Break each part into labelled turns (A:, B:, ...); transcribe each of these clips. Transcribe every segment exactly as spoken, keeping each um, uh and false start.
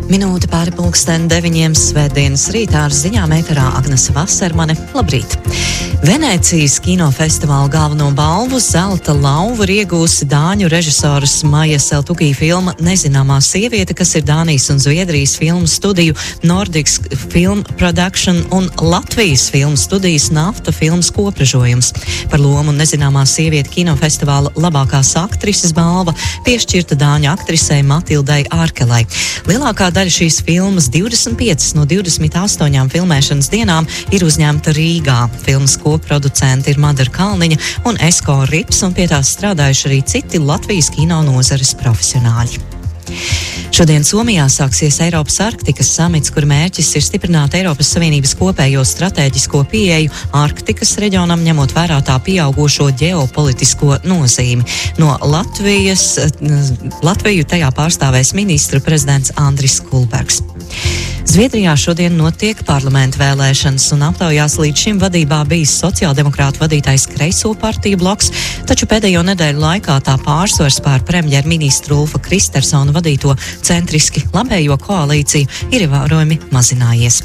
A: Minūte pāri pulksten deviņiem svētdienas rītā ar ziņām ēterā Agnese Vasermane. Labrīt! Venēcijas kinofestivāla galveno balvu Zelta lauvu ir iegūsi dāņu režisoras Maija Seltukī filma Nezināmā sieviete, kas ir Dānijas un Zviedrijas filmu studiju Nordics Film Production un Latvijas filmu studijas Nafta filmas kopražojums. Par lomu Nezināmā sieviete kinofestivāla labākās aktrises balva piešķirta dāņu aktrisei Matildai Ārkelai. Lielākā daļa šīs filmas, divdesmit piecas no divdesmit astoņām filmēšanas dienām, ir uzņemta Rīgā. Filmas koproducenti ir Madara Kalniņa un Esko Rips, un pie tās strādājuši arī citi Latvijas kino nozares profesionāļi. Šodien Somijā sāksies Eiropas Arktikas samits, kur mērķis ir stiprināt Eiropas Savienības kopējo stratēģisko pieeju Arktikas reģionam, ņemot vērā tā pieaugušo ģeopolitisko nozīmi. No Latvijas, Latviju tajā pārstāvēs ministru prezidents Andris Kulbergs. Zviedrijā šodien notiek parlamenta vēlēšanas, un aptaujās līdz šim vadībā bijis sociāldemokrātu vadītais kreiso partiju bloks, taču pēdējo nedēļu laikā tā pārsvars pār premjerministru Ulfa Kristersona vadīto centriski labējo koalīciju ir ievērojami mazinājies.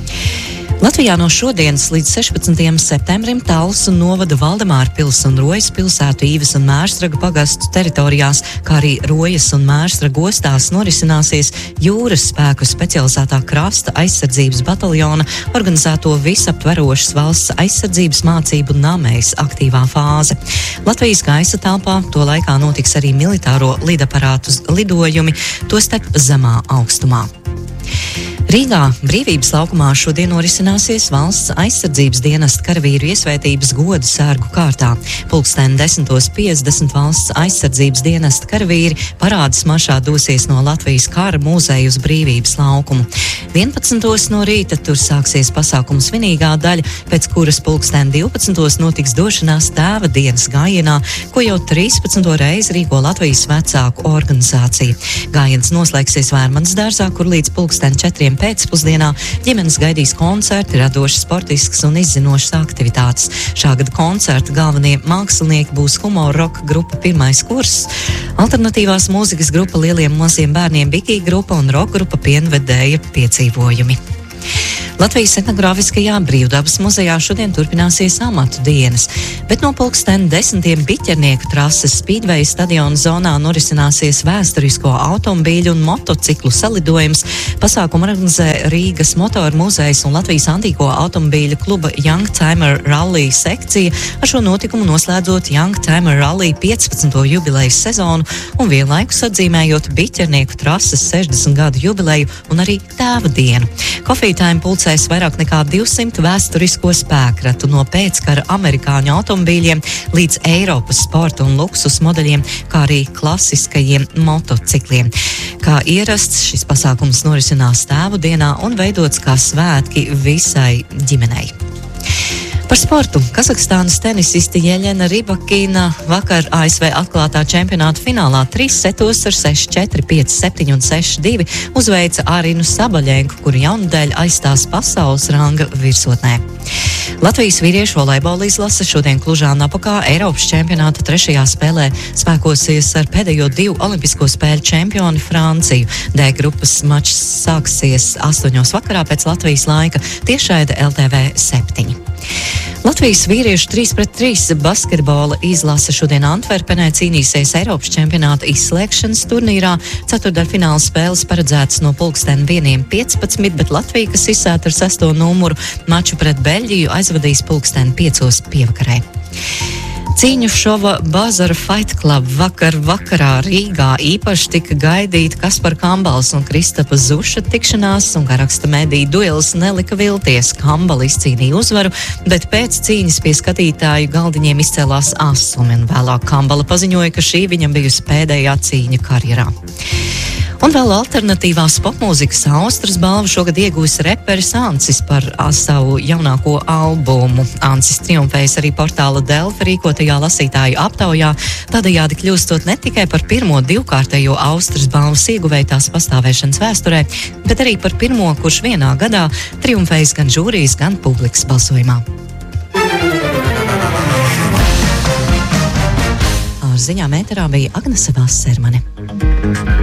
A: Latvijā no šodienas līdz sešpadsmitajam septembrim Tallas un novada Valdemāra pils un Rojas pilsētu Īves un Mērstraga pagastu teritorijās, kā arī Rojas un Mērstraga ostās norisināsies jūras spēku specializētā krasta aizsardzības bataljona organizēto visaptverošas valsts aizsardzības mācību namējas aktīvā fāze. Latvijas gaisa telpā to laikā notiks arī militāro lidaparātu lidojumi, tostarp zemā augstumā. Rīgā Brīvības laukumā šodien norisināsies valsts aizsardzības dienesta karavīru iesvētības godu sērgu kārtā. Pulksten desmitos piecdesmit valsts aizsardzības dienesta karavīri parādes maršā dosies no Latvijas kara muzeja uz Brīvības laukumu. vienpadsmitos no rīta tur sāksies pasākuma svinīgā daļa, pēc kuras pulksten divpadsmitos notiks došanās tēva dienas gājienā, ko jau trīspadsmito reizi rīko Latvijas vecāku organizācija. Gājiens noslēgsies Vērmanas dārzā, kur līdz pulksten četriem pēcpusdienā ģimenes gaidīs koncerti, radošas, sportiskas un izzinošas aktivitātes. Šā gada koncerta galvenie mākslinieki būs humora roka grupa Pirmais kurs, alternatīvās mūzikas grupa Lieliem maziem bērniem Bikī grupa un roka grupa Pienvedēja piedzīvojumi. Latvijas etnogrāfiskajā Brīvdabas muzejā šodien turpināsies amatu dienas, bet no pulksten desmitiem biķernieku trases Spīdveja stadiona zonā norisināsies vēsturisko automobīļu un motociklu salidojums. Pasākumu organizē Rīgas motoru muzejs un Latvijas antīko automobīļu kluba Youngtimer Rally sekcija, ar šo notikumu noslēdzot Youngtimer Rally piecpadsmito jubilejas sezonu un vienlaikus atzīmējot biķernieku trases sešdesmit gadu jubileju un arī tēva dienu. Coffee Time pulcēs vairāk nekā divsimt vēsturisko spēkratu no pēckara amerikāņu automobīļiem līdz Eiropas sporta un luksus modeļiem, kā arī klasiskajiem motocikliem. Kā ierasts, šis pasākums norisinās tēvu dienā un veidots kā svētki visai ģimenei. Par sportu. Kazahstānas tenisiste Jeļena Rybakina vakar A S V atklātā čempionāta finālā trīs setos ar seši četri, pieci septiņi un seši divi uzveica Arinu Sabaļenku, kuru jaunadēļ aizstās pasaules ranga virsotnē. Latvijas vīriešu volejbola izlase šodien Klužā Napokā Eiropas čempionāta trešajā spēlē spēkosies ar pēdējo divu olimpisko spēļu čempioni Franciju. D grupas mačs sāksies astoņos vakarā pēc Latvijas laika, tiešraide L T V septiņi. Latvijas vīriešu trīs pret trīs basketbola izlase šodien Antverpenē cīnīsies Eiropas čempionāta izslēgšanas turnīrā. Ceturtdaļfināla spēles paredzētas no pulksten vieniem piecpadsmit, bet Latvija, kas izsēta ar sesto numuru, maču pret Beļģiju aizvadīs pulksten piecos pievakarē. Cīņu šova Bazara Fight Club vakar vakarā Rīgā īpaši tika gaidīta Kaspar Kambals un Kristapa Zuša tikšanās, un, kā raksta mediju, duels nelika vilties. Kambala izcīnīja uzvaru, bet pēc cīņas pie skatītāju galdiņiem izcēlās asumi, un vēlāk Kambala paziņoja, ka šī viņam bijusi pēdējā cīņa karjerā. Un vēl alternatīvās popmūzikas Austras balvu šogad iegūs reperis Ancis par savu jaunāko albumu. Ancis triumfējas arī portāla Delfi rīkotajā lasītāju aptaujā, tādējādi kļūstot ne tikai par pirmo divkārtējo Austras balvas ieguvēju tās pastāvēšanas vēsturē, bet arī par pirmo, kurš vienā gadā triumfējis gan žūrijas, gan publikas balsojumā. Ar ziņām ēterā bija Agnese Vasermane.